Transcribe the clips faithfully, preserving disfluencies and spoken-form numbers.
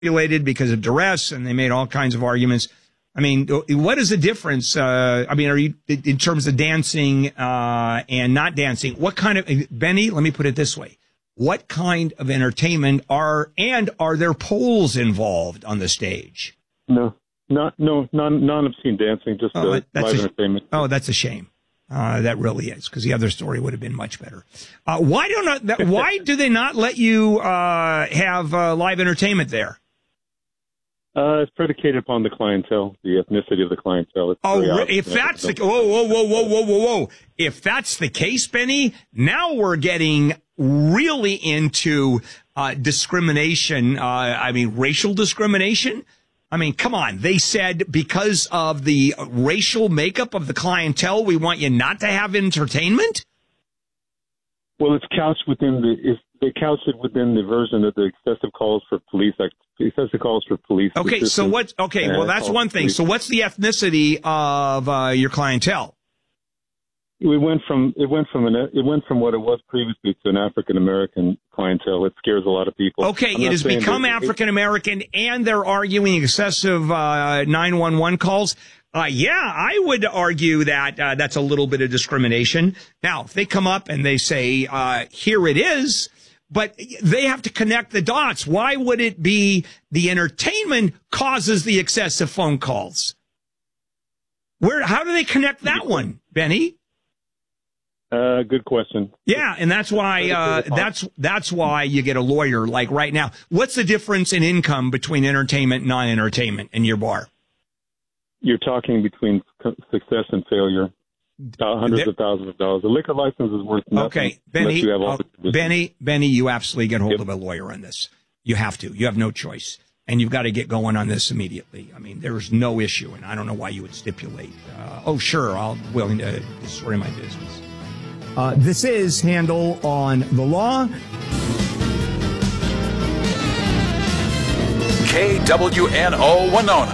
related because of duress, and they made all kinds of arguments. I mean, what is the difference? Uh, I mean, are you in terms of dancing uh, and not dancing? What kind of Benny? Let me put it this way: what kind of entertainment are and are there poles involved on the stage? No, not no non non obscene dancing, just oh, uh, that's live a, entertainment. Oh, that's a shame. Uh, that really is, because the other story would have been much better. Uh, why don't not, why do they not let you uh, have uh, live entertainment there? Uh, it's predicated upon the clientele, the ethnicity of the clientele. It's oh, if that's the whoa, whoa, whoa, whoa, whoa, whoa, whoa! If that's the case, Benny, now we're getting really into uh, discrimination. Uh, I mean, racial discrimination. I mean, come on. They said because of the racial makeup of the clientele, we want you not to have entertainment? Well, it's couched within the, it's, they couched it within the version of the excessive calls for police, excessive calls for police. Okay, so what's, okay, well, that's one thing. So what's the ethnicity of uh, your clientele? We went from it went from an it went from what it was previously to an African American clientele. It scares a lot of people. Okay, it has become African American, and they're arguing excessive uh, nine one one calls. Uh, yeah, I would argue that uh, that's a little bit of discrimination. Now, if they come up and they say, uh, "Here it is," but they have to connect the dots. Why would it be the entertainment causes the excessive phone calls? Where? How do they connect that one, Benny? Uh, good question. Yeah, and that's why uh, that's that's why you get a lawyer. Like right now, what's the difference in income between entertainment and non-entertainment in your bar? You're talking between success and failure, uh, hundreds of thousands of dollars. A liquor license is worth nothing. Okay, Benny, you have all uh, Benny, Benny, you absolutely get hold yep. of a lawyer on this. You have to. You have no choice, and you've got to get going on this immediately. I mean, there's no issue, and I don't know why you would stipulate. Uh, oh, sure, I'll willing to destroy my business. Uh, this is Handel on the Law. K W N O Winona.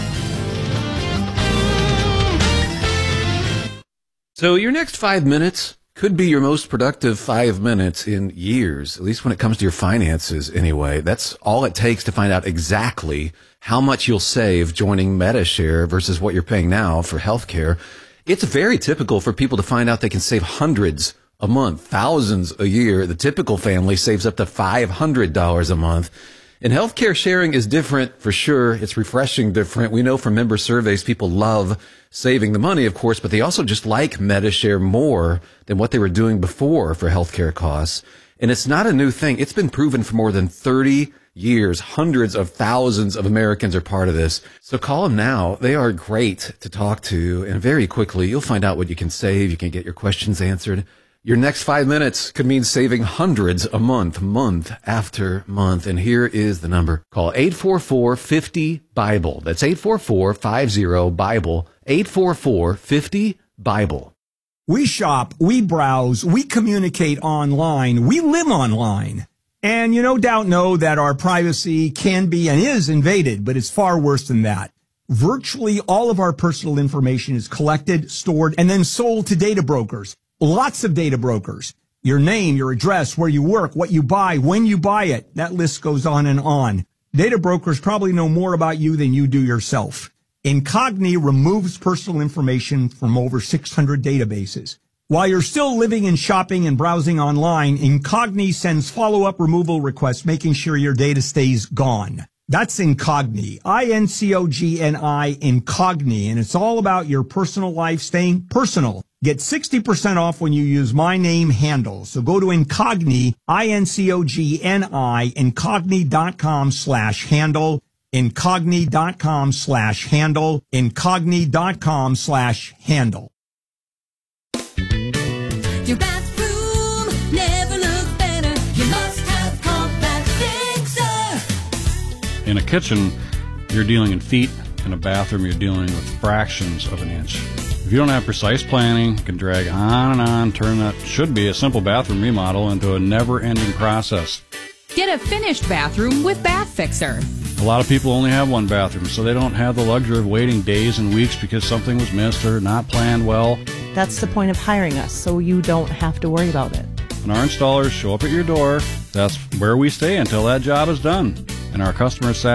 So your next five minutes could be your most productive five minutes in years, at least when it comes to your finances anyway. That's all it takes to find out exactly how much you'll save joining MediShare versus what you're paying now for healthcare. It's very typical for people to find out they can save hundreds a month, thousands a year. The typical family saves up to five hundred dollars a month. And healthcare sharing is different for sure. It's refreshing different. We know from member surveys, people love saving the money, of course, but they also just like MediShare more than what they were doing before for healthcare costs. And it's not a new thing. It's been proven for more than thirty years. Hundreds of thousands of Americans are part of this. So call them now. They are great to talk to. And very quickly, you'll find out what you can save. You can get your questions answered. Your next five minutes could mean saving hundreds a month, month after month. And here is the number. Call eight four four, five zero, BIBLE. That's eight four four, five zero, BIBLE. eight four four, five zero, BIBLE. We shop, we browse, we communicate online, we live online. And you no doubt know that our privacy can be and is invaded, but it's far worse than that. Virtually all of our personal information is collected, stored, and then sold to data brokers. Lots of data brokers. Your name, your address, where you work, what you buy, when you buy it. That list goes on and on. Data brokers probably know more about you than you do yourself. Incogni removes personal information from over six hundred databases. While you're still living and shopping and browsing online, Incogni sends follow-up removal requests, making sure your data stays gone. That's Incogni, I N C O G N I, Incogni, and it's all about your personal life staying personal. Get sixty percent off when you use my name Handel. So go to Incogni, I N C O G N I, incogni.com slash Handel, incogni.com slash Handel, incogni.com slash Handel. Your bathroom never looked better. You must have Compact Fixer. In a kitchen, you're dealing in feet. In a bathroom, you're dealing with fractions of an inch. If you don't have precise planning, you can drag on and on, turn that should be a simple bathroom remodel into a never-ending process. Get a finished bathroom with Bath Fixer. A lot of people only have one bathroom, so they don't have the luxury of waiting days and weeks because something was missed or not planned well. That's the point of hiring us, so you don't have to worry about it. When our installers show up at your door, that's where we stay until that job is done. and our customer satisfaction